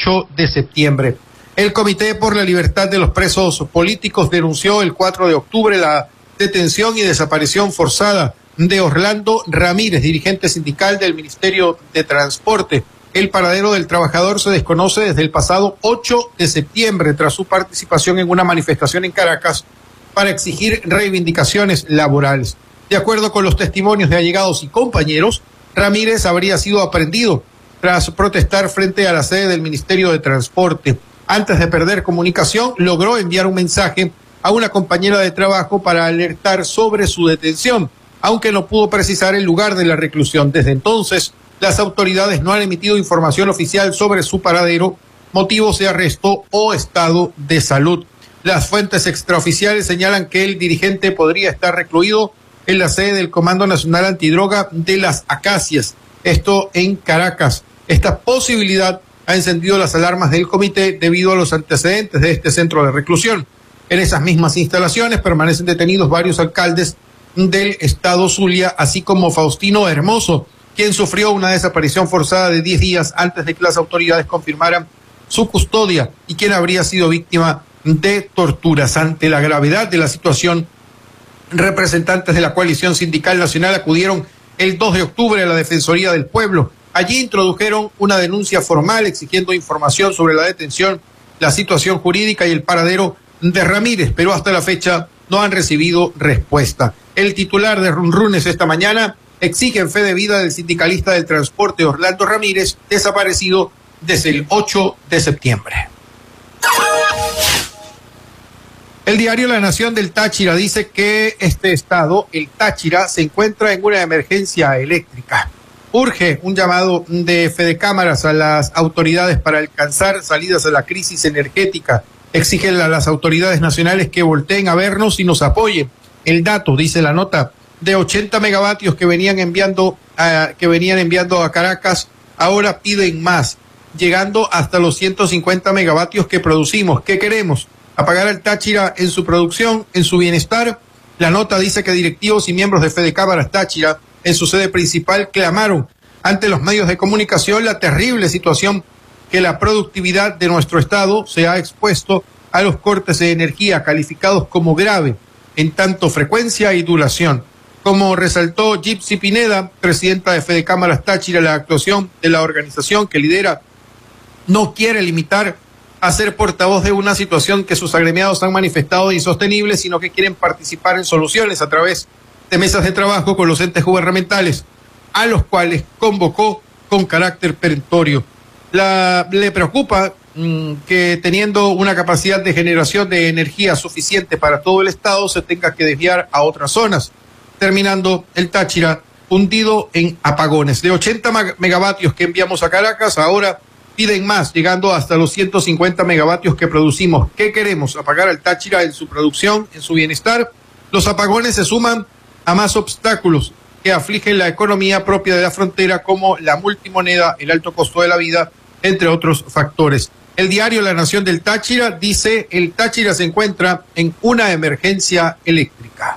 8 de septiembre. El Comité por la Libertad de los Presos Políticos denunció el 4 de octubre la detención y desaparición forzada de Orlando Ramírez, dirigente sindical del Ministerio de Transporte. El paradero del trabajador se desconoce desde el pasado 8 de septiembre tras su participación en una manifestación en Caracas para exigir reivindicaciones laborales. De acuerdo con los testimonios de allegados y compañeros, Ramírez habría sido aprehendido tras protestar frente a la sede del Ministerio de Transporte. Antes de perder comunicación, logró enviar un mensaje a una compañera de trabajo para alertar sobre su detención, aunque no pudo precisar el lugar de la reclusión. Desde entonces, las autoridades no han emitido información oficial sobre su paradero, motivos de arresto o estado de salud. Las fuentes extraoficiales señalan que el dirigente podría estar recluido en la sede del Comando Nacional Antidroga de las Acacias, esto en Caracas. Esta posibilidad ha encendido las alarmas del comité debido a los antecedentes de este centro de reclusión. En esas mismas instalaciones permanecen detenidos varios alcaldes del estado Zulia, así como Faustino Hermoso, quien sufrió una desaparición forzada de 10 días antes de que las autoridades confirmaran su custodia y quien habría sido víctima de torturas. Ante la gravedad de la situación, representantes de la coalición sindical nacional acudieron el 2 de octubre a la Defensoría del Pueblo. Allí introdujeron una denuncia formal exigiendo información sobre la detención, la situación jurídica y el paradero de Ramírez, pero hasta la fecha no han recibido respuesta. El titular de Runrunes esta mañana exige en fe de vida del sindicalista del transporte Orlando Ramírez, desaparecido desde el 8 de septiembre. El diario La Nación del Táchira dice que este estado, el Táchira, se encuentra en una emergencia eléctrica. Urge un llamado de Fedecámaras a las autoridades para alcanzar salidas a la crisis energética. Exigen a las autoridades nacionales que volteen a vernos y nos apoyen. El dato, dice la nota, de 80 megavatios que venían enviando a Caracas, ahora piden más, llegando hasta los 150 megavatios que producimos. ¿Qué queremos? ¿Apagar al Táchira en su producción, en su bienestar? La nota dice que directivos y miembros de Fedecámaras Táchira, en su sede principal, clamaron ante los medios de comunicación la terrible situación que la productividad de nuestro estado se ha expuesto a los cortes de energía calificados como grave en tanto frecuencia y duración. Como resaltó Gypsy Pineda, presidenta de Fedecámaras Táchira, la actuación de la organización que lidera no quiere limitar a ser portavoz de una situación que sus agremiados han manifestado insostenible, sino que quieren participar en soluciones a través de mesas de trabajo con los entes gubernamentales, a los cuales convocó con carácter perentorio. Le preocupa que teniendo una capacidad de generación de energía suficiente para todo el estado se tenga que desviar a otras zonas, terminando el Táchira hundido en apagones. De 80 megavatios que enviamos a Caracas, ahora piden más, llegando hasta los 150 megavatios que producimos. ¿Qué queremos? ¿Apagar al Táchira en su producción, en su bienestar? Los apagones se suman a más obstáculos que afligen la economía propia de la frontera, como la multimoneda, el alto costo de la vida, entre otros factores. El diario La Nación del Táchira dice: el Táchira se encuentra en una emergencia eléctrica.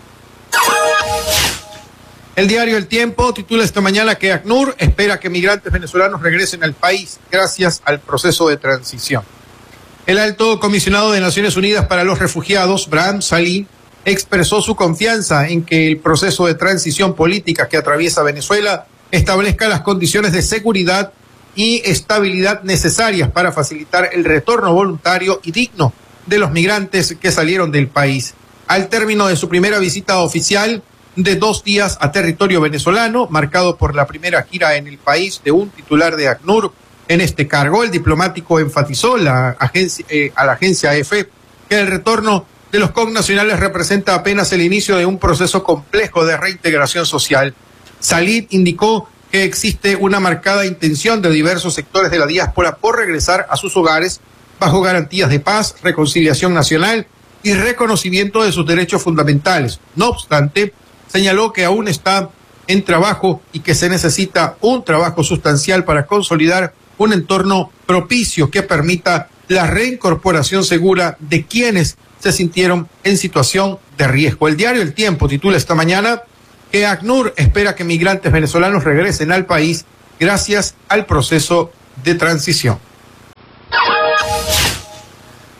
El diario El Tiempo titula esta mañana que ACNUR espera que migrantes venezolanos regresen al país gracias al proceso de transición. El alto comisionado de Naciones Unidas para los Refugiados, Brahim Salih, expresó su confianza en que el proceso de transición política que atraviesa Venezuela establezca las condiciones de seguridad y estabilidad necesarias para facilitar el retorno voluntario y digno de los migrantes que salieron del país. Al término de su primera visita oficial de 2 días a territorio venezolano, marcado por la primera gira en el país de un titular de ACNUR en este cargo, el diplomático enfatizó a la agencia AFP que el retorno de los connacionales representa apenas el inicio de un proceso complejo de reintegración social. Salih indicó que existe una marcada intención de diversos sectores de la diáspora por regresar a sus hogares bajo garantías de paz, reconciliación nacional y reconocimiento de sus derechos fundamentales. No obstante, señaló que aún está en trabajo y que se necesita un trabajo sustancial para consolidar un entorno propicio que permita la reincorporación segura de quienes se sintieron en situación de riesgo. El diario El Tiempo titula esta mañana que ACNUR espera que migrantes venezolanos regresen al país gracias al proceso de transición.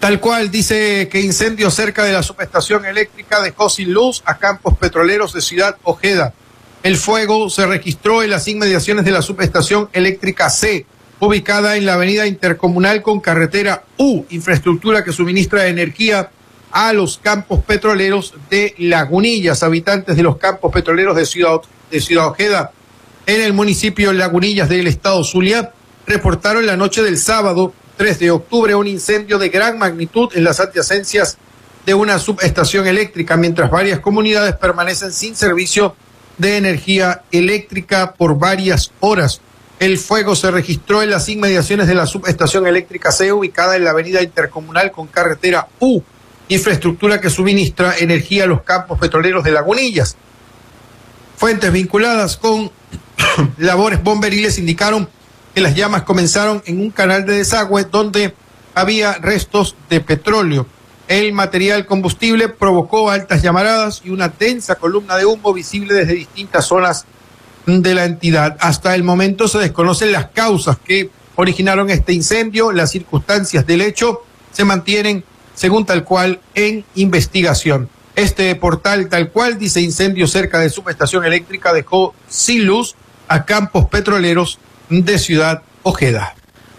Tal cual, dice que incendio cerca de la subestación eléctrica dejó sin luz a campos petroleros de Ciudad Ojeda. El fuego se registró en las inmediaciones de la subestación eléctrica C, ubicada en la avenida intercomunal con carretera U, infraestructura que suministra energía a los campos petroleros de Lagunillas. Habitantes de los campos petroleros de Ciudad Ojeda, en el municipio de Lagunillas del estado Zulia, reportaron la noche del sábado 3 de octubre un incendio de gran magnitud en las adyacencias de una subestación eléctrica, mientras varias comunidades permanecen sin servicio de energía eléctrica por varias horas. El fuego se registró en las inmediaciones de la subestación eléctrica C, ubicada en la avenida intercomunal con carretera U, infraestructura que suministra energía a los campos petroleros de Lagunillas. Fuentes vinculadas con labores bomberiles indicaron que las llamas comenzaron en un canal de desagüe donde había restos de petróleo. El material combustible provocó altas llamaradas y una densa columna de humo visible desde distintas zonas de la entidad. Hasta el momento se desconocen las causas que originaron este incendio. Las circunstancias del hecho se mantienen, según Tal Cual, en investigación. Este portal Tal Cual dice: incendio cerca de subestación eléctrica dejó sin luz a campos petroleros de Ciudad Ojeda.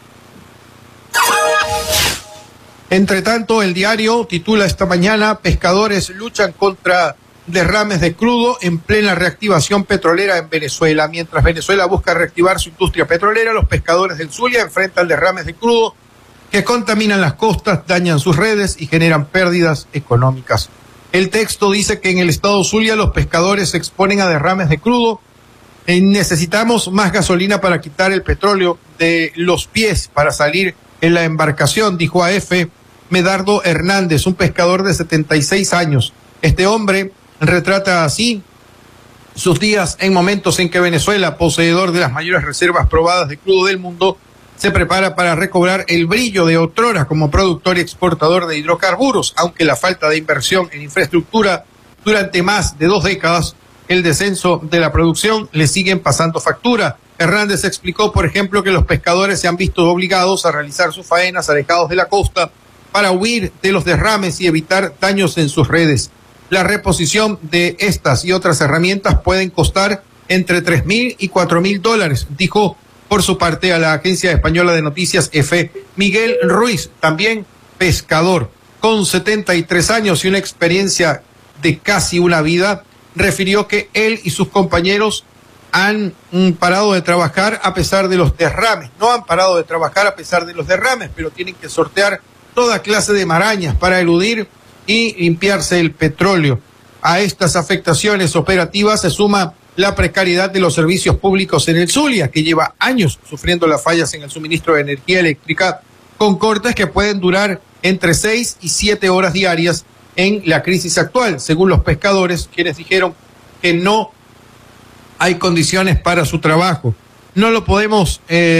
Entre tanto, el diario titula esta mañana: pescadores luchan contra derrames de crudo en plena reactivación petrolera en Venezuela. Mientras Venezuela busca reactivar su industria petrolera, los pescadores del Zulia enfrentan derrames de crudo que contaminan las costas, dañan sus redes y generan pérdidas económicas. El texto dice que en el estado Zulia los pescadores se exponen a derrames de crudo. Necesitamos más gasolina para quitar el petróleo de los pies para salir en la embarcación, dijo a EFE Medardo Hernández, un pescador de 76 años. Este hombre retrata así sus días en momentos en que Venezuela, poseedor de las mayores reservas probadas de crudo del mundo, se prepara para recobrar el brillo de otrora como productor y exportador de hidrocarburos, aunque la falta de inversión en infraestructura durante más de 2 décadas, el descenso de la producción le siguen pasando factura. Hernández explicó, por ejemplo, que los pescadores se han visto obligados a realizar sus faenas alejados de la costa para huir de los derrames y evitar daños en sus redes. La reposición de estas y otras herramientas pueden costar entre $3,000 y $4,000, dijo por su parte a la agencia española de noticias EFE Miguel Ruiz, también pescador, con 73 años y una experiencia de casi una vida. Refirió que él y sus compañeros han parado de trabajar a pesar de los derrames. No han parado de trabajar a pesar de los derrames, pero tienen que sortear toda clase de marañas para eludir y limpiarse el petróleo. A estas afectaciones operativas se suma la precariedad de los servicios públicos en el Zulia, que lleva años sufriendo las fallas en el suministro de energía eléctrica, con cortes que pueden durar entre 6 y 7 horas diarias en la crisis actual, según los pescadores, quienes dijeron que no hay condiciones para su trabajo. No lo podemos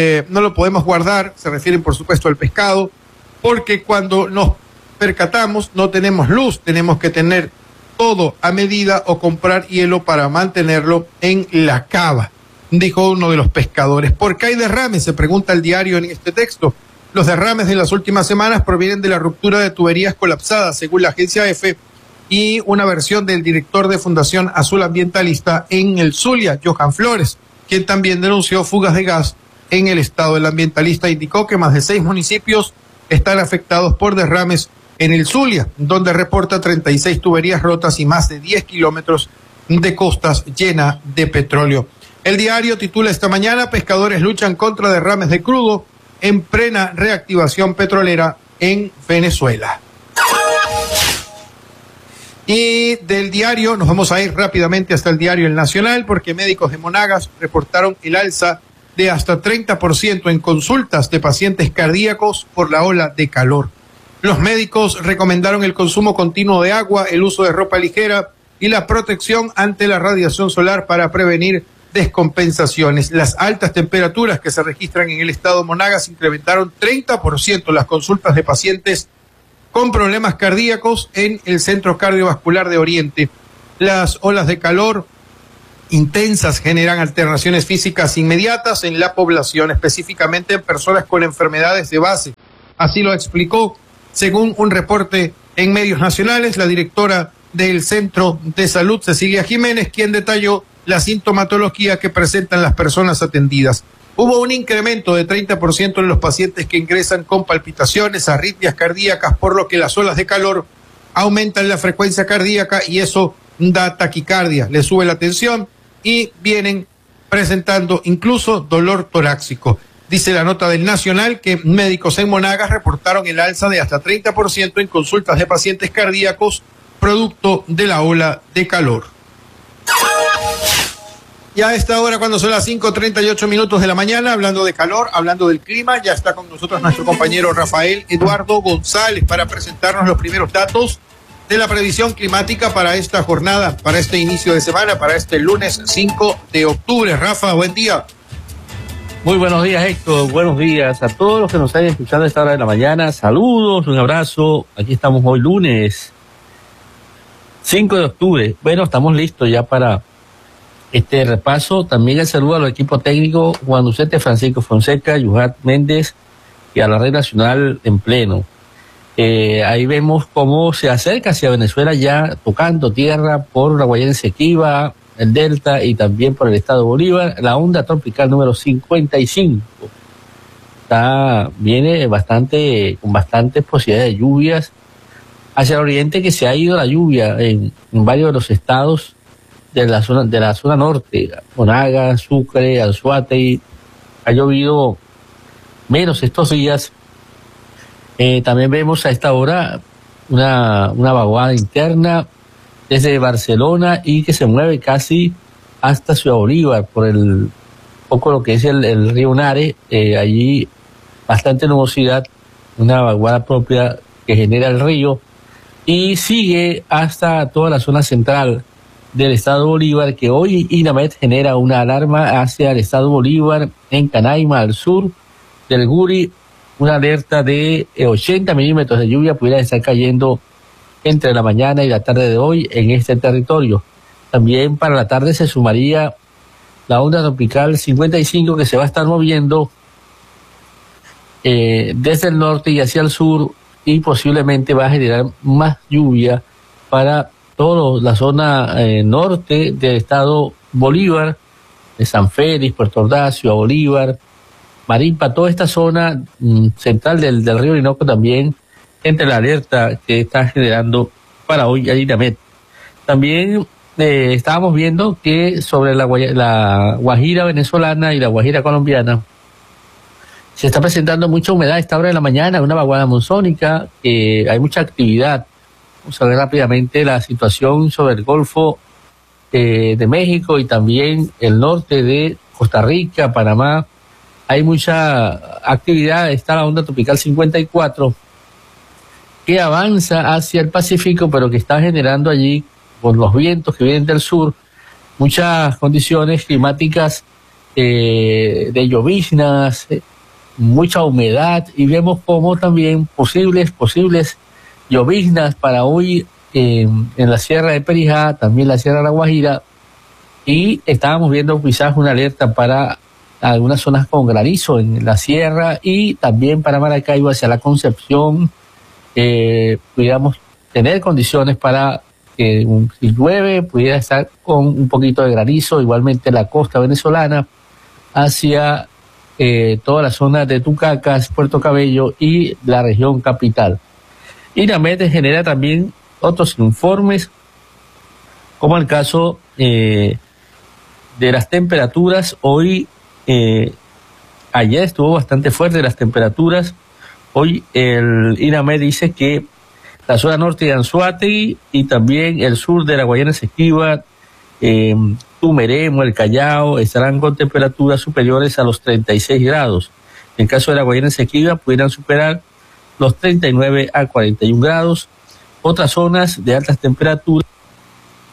guardar, se refieren por supuesto al pescado, porque cuando nos percatamos no tenemos luz, tenemos que tener todo a medida o comprar hielo para mantenerlo en la cava, dijo uno de los pescadores. ¿Por qué hay derrames?, se pregunta el diario en este texto. Los derrames de las últimas semanas provienen de la ruptura de tuberías colapsadas, según la agencia EFE, y una versión del director de Fundación Azul Ambientalista en el Zulia, Johan Flores, quien también denunció fugas de gas en el estado. El ambientalista indicó que más de 6 municipios están afectados por derrames en el Zulia, donde reporta 36 tuberías rotas y más de 10 kilómetros de costas llena de petróleo. El diario titula esta mañana: pescadores luchan contra derrames de crudo en plena reactivación petrolera en Venezuela. Y del diario nos vamos a ir rápidamente hasta el diario El Nacional, porque médicos de Monagas reportaron el alza de hasta 30% en consultas de pacientes cardíacos por la ola de calor. Los médicos recomendaron el consumo continuo de agua, el uso de ropa ligera y la protección ante la radiación solar para prevenir descompensaciones. Las altas temperaturas que se registran en el estado Monagas incrementaron 30% las consultas de pacientes con problemas cardíacos en el Centro Cardiovascular de Oriente. Las olas de calor intensas generan alteraciones físicas inmediatas en la población, específicamente en personas con enfermedades de base. Así lo explicó Según un reporte en medios nacionales, la directora del Centro de Salud, Cecilia Jiménez, quien detalló la sintomatología que presentan las personas atendidas. Hubo un incremento de 30% en los pacientes que ingresan con palpitaciones, arritmias cardíacas, por lo que las olas de calor aumentan la frecuencia cardíaca y eso da taquicardia, le sube la tensión y vienen presentando incluso dolor torácico. Dice la nota del Nacional que médicos en Monagas reportaron el alza de hasta 30% en consultas de pacientes cardíacos producto de la ola de calor. Y a esta hora, cuando son las 5:38 de la mañana, hablando de calor, hablando del clima, ya está con nosotros nuestro compañero Rafael Eduardo González para presentarnos los primeros datos de la previsión climática para esta jornada, para este inicio de semana, para este lunes 5 de octubre. Rafa, buen día. Muy buenos días, Héctor. Buenos días a todos los que nos están escuchando a esta hora de la mañana. Saludos, un abrazo. Aquí estamos hoy lunes 5 de octubre. Bueno, estamos listos ya para este repaso. También el saludo al equipo técnico Juan Ducete, Francisco Fonseca, Yuhat Méndez y a la red nacional en pleno. Ahí vemos cómo se acerca hacia Venezuela ya tocando tierra por la Guayana Esequiba, el Delta y también por el estado de Bolívar, la onda tropical número 55. Viene con bastantes posibilidades de lluvias hacia el oriente, que se ha ido la lluvia en varios de los estados de la zona norte, Monagas, Sucre, Anzoátegui. Ha llovido menos estos días. También vemos a esta hora una vaguada interna desde Barcelona y que se mueve casi hasta Ciudad Bolívar por poco lo que es el río Unare. Allí bastante nubosidad, una vaguada propia que genera el río, y sigue hasta toda la zona central del estado Bolívar, que hoy INAMED genera una alarma hacia el estado Bolívar en Canaima, al sur del Guri. Una alerta de 80 milímetros de lluvia pudiera estar cayendo entre la mañana y la tarde de hoy en este territorio. También para la tarde se sumaría la onda tropical 55, que se va a estar moviendo desde el norte y hacia el sur, y posiblemente va a generar más lluvia para toda la zona norte del estado Bolívar, de San Félix, Puerto Ordaz, Ciudad Bolívar, Marimpa, toda esta zona central del río Orinoco, también entre la alerta que está generando para hoy INAMED. También estábamos viendo que sobre la Guajira venezolana y la Guajira colombiana se está presentando mucha humedad a esta hora de la mañana, una vaguada monzónica, hay mucha actividad. Vamos a ver rápidamente la situación sobre el Golfo de México y también el norte de Costa Rica, Panamá. Hay mucha actividad. Está la onda tropical 54 que avanza hacia el Pacífico, pero que está generando allí, por los vientos que vienen del sur, muchas condiciones climáticas de lloviznas, mucha humedad, y vemos como también posibles lloviznas para hoy en la Sierra de Perijá, también la Sierra de la Guajira, y estábamos viendo quizás una alerta para algunas zonas con granizo en la sierra, y también para Maracaibo hacia la Concepción. Pudiéramos tener condiciones para que si llueve pudiera estar con un poquito de granizo, igualmente la costa venezolana hacia toda la zona de Tucacas, Puerto Cabello y la región capital. INAMED genera también otros informes, como el caso de las temperaturas. Hoy, ayer estuvo bastante fuerte las temperaturas. Hoy el INAMED dice que la zona norte de Anzoátegui y también el sur de la Guayana Esequiba, Tumeremo, el Callao, estarán con temperaturas superiores a los 36 grados. En el caso de la Guayana Esequiba pudieran superar los 39 a 41 grados. Otras zonas de altas temperaturas